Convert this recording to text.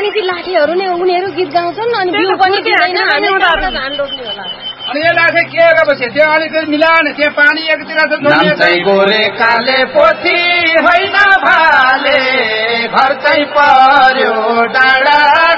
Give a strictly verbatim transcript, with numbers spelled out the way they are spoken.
देशी लाठीहरू नै उनीहरू गीत गाउँछन् अनि बिउ पनि दिँदैन हामी धान रोप्ने होला अनि यो लाठे के गरेपछि त्यो अलिकति मिलाएन त्यहाँ पानी एकतिर नाम्दै गोरे काले पोथी होइन भाले घर चाहिँ पर्यो डाँडा